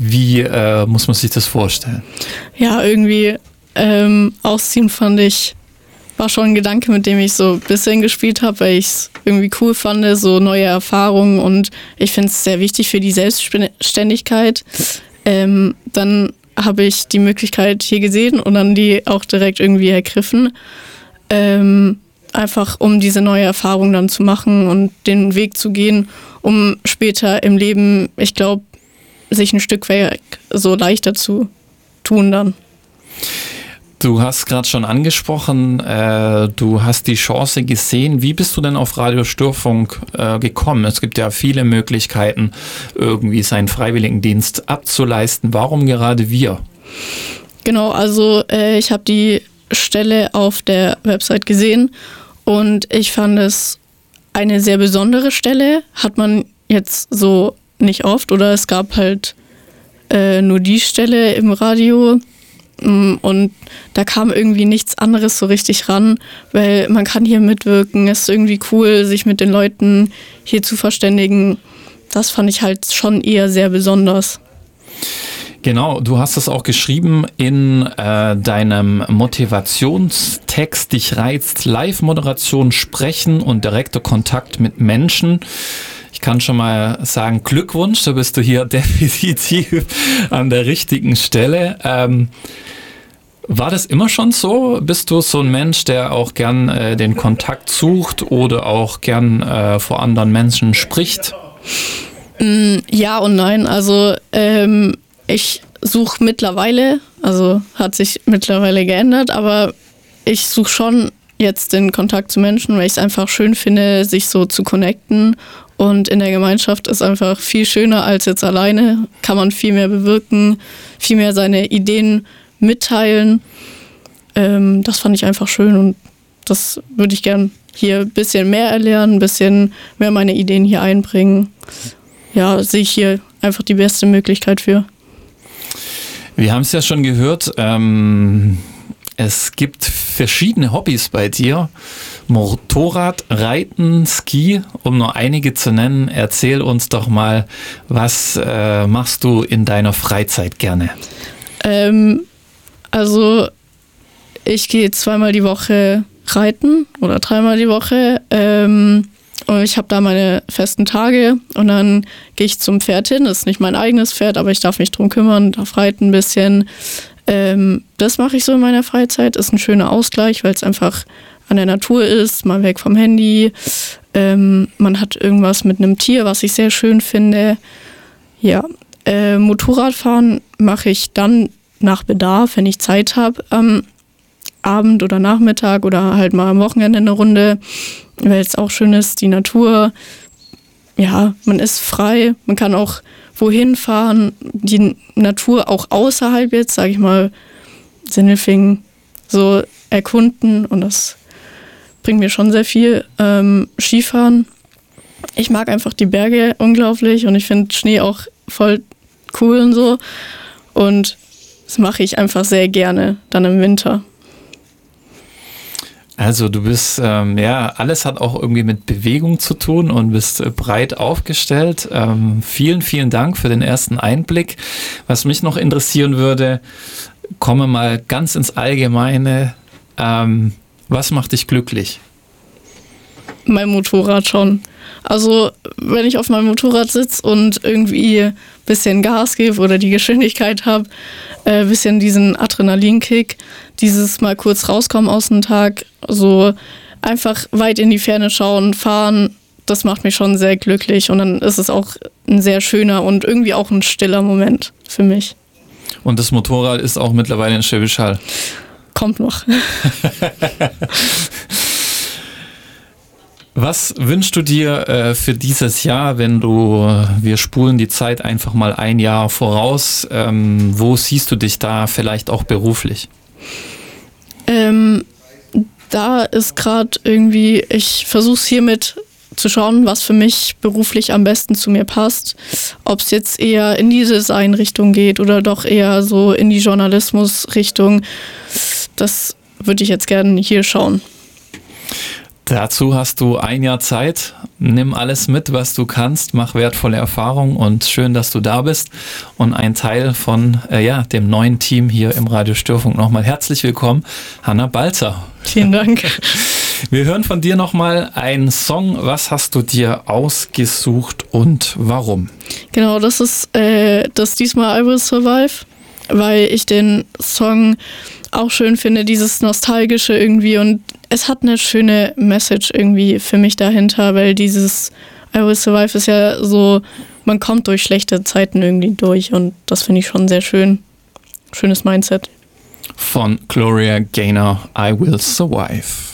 Wie muss man sich das vorstellen? Ja, irgendwie ausziehen war schon ein Gedanke, mit dem ich so ein bisschen gespielt habe, weil ich es irgendwie cool fand, so neue Erfahrungen, und ich finde es sehr wichtig für die Selbstständigkeit. Dann habe ich die Möglichkeit hier gesehen und dann die auch direkt irgendwie ergriffen. Einfach um diese neue Erfahrung dann zu machen und den Weg zu gehen, um später im Leben, ich glaube, sich ein Stück weit so leichter zu tun dann. Du hast gerade schon angesprochen, du hast die Chance gesehen. Wie bist du denn auf Radio Störfunk gekommen? Es gibt ja viele Möglichkeiten, irgendwie seinen Freiwilligendienst abzuleisten. Warum gerade wir? Genau, also ich habe die Stelle auf der Website gesehen und ich fand es eine sehr besondere Stelle. Hat man jetzt so nicht oft, oder es gab halt nur die Stelle im Radio. Und da kam irgendwie nichts anderes so richtig ran, weil man kann hier mitwirken. Es ist irgendwie cool, sich mit den Leuten hier zu verständigen. Das fand ich halt schon eher sehr besonders. Genau, du hast es auch geschrieben in deinem Motivationstext. Dich reizt Live-Moderation, Sprechen und direkter Kontakt mit Menschen. Ich kann schon mal sagen, Glückwunsch, da bist du hier definitiv an der richtigen Stelle. War das immer schon so? Bist du so ein Mensch, der auch gern den Kontakt sucht oder auch gern vor anderen Menschen spricht? Ja und nein. Also ich suche mittlerweile, also hat sich mittlerweile geändert, aber ich suche schon jetzt den Kontakt zu Menschen, weil ich es einfach schön finde, sich so zu connecten. Und in der Gemeinschaft ist einfach viel schöner als jetzt alleine. Kann man viel mehr bewirken, viel mehr seine Ideen mitteilen. Das fand ich einfach schön und das würde ich gern hier ein bisschen mehr erlernen, ein bisschen mehr meine Ideen hier einbringen. Ja, sehe ich hier einfach die beste Möglichkeit für. Wir haben es ja schon gehört, es gibt verschiedene Hobbys bei dir. Motorrad, Reiten, Ski, um nur einige zu nennen. Erzähl uns doch mal, was machst du in deiner Freizeit gerne? Also ich gehe 2-mal die Woche reiten oder 3-mal die Woche. Und ich habe da meine festen Tage und dann gehe ich zum Pferd hin. Das ist nicht mein eigenes Pferd, aber ich darf mich drum kümmern, darf reiten ein bisschen. Das mache ich so in meiner Freizeit. Ist ein schöner Ausgleich, weil es einfach an der Natur ist, mal weg vom Handy. Man hat irgendwas mit einem Tier, was ich sehr schön finde. Ja, Motorradfahren mache ich dann nach Bedarf, wenn ich Zeit habe, am Abend oder Nachmittag oder halt mal am Wochenende eine Runde, weil es auch schön ist, die Natur. Ja, man ist frei, man kann auch wohin fahren, die Natur auch außerhalb jetzt, sage ich mal, Sindelfingen so erkunden, und das bringt mir schon sehr viel. Skifahren, ich mag einfach die Berge unglaublich und ich finde Schnee auch voll cool und so, und das mache ich einfach sehr gerne dann im Winter. Also du bist, alles hat auch irgendwie mit Bewegung zu tun und bist breit aufgestellt. Vielen, vielen Dank für den ersten Einblick. Was mich noch interessieren würde, komme mal ganz ins Allgemeine. Was macht dich glücklich? Mein Motorrad schon. Also wenn ich auf meinem Motorrad sitze und irgendwie ein bisschen Gas gebe oder die Geschwindigkeit habe, ein bisschen diesen Adrenalinkick, dieses mal kurz rauskommen aus dem Tag, so einfach weit in die Ferne schauen, fahren, das macht mich schon sehr glücklich, und dann ist es auch ein sehr schöner und irgendwie auch ein stiller Moment für mich. Und das Motorrad ist auch mittlerweile in Schwäbisch Hall? Kommt noch. Was wünschst du dir für dieses Jahr, wir spulen die Zeit einfach mal ein Jahr voraus, wo siehst du dich da vielleicht auch beruflich? Da ist gerade irgendwie, ich versuche es hiermit zu schauen, was für mich beruflich am besten zu mir passt. Ob es jetzt eher in die Design-Richtung geht oder doch eher so in die Journalismus-Richtung. Das würde ich jetzt gerne hier schauen. Dazu hast du ein Jahr Zeit. Nimm alles mit, was du kannst. Mach wertvolle Erfahrungen und schön, dass du da bist und ein Teil von dem neuen Team hier im Radio Störfunk. Nochmal herzlich willkommen, Hanna Balzer. Vielen Dank. Wir hören von dir nochmal einen Song. Was hast du dir ausgesucht und warum? Genau, das ist das diesmal I Will Survive, weil ich den Song auch schön finde, dieses Nostalgische irgendwie, und es hat eine schöne Message irgendwie für mich dahinter, weil dieses I Will Survive ist ja so, man kommt durch schlechte Zeiten irgendwie durch, und das finde ich schon sehr schön. Schönes Mindset. Von Gloria Gaynor, I Will Survive.